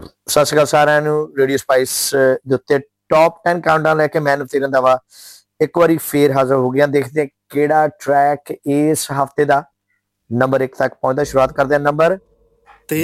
ਸਤਿ ਸ਼੍ਰੀ ਅਕਾਲ ਸਾਰਿਆਂ ਨੂੰ। ਰੇਡੀਓ ਸਪਾਈਸ ਦੇ ਉੱਤੇ ਟੌਪ 10 ਕਾਊਂਟਡਾਊਨ ਲੈ ਕੇ ਮੈਂ ਨਵਤੇਜ ਰੰਧਾਵਾ ਇੱਕ ਵਾਰੀ ਫੇਰ ਹਾਜ਼ਰ ਹੋ ਗਿਆ। ਦੇਖਦੇ ਕਿਹੜਾ ਟਰੈਕ ਇਸ ਹਫਤੇ ਦਾ ਨੰਬਰ 1 ਤੱਕ ਪਹੁੰਚਦਾ। ਸ਼ੁਰੂਆਤ ਕਰਦੇ ਹਾਂ ਨੰਬਰ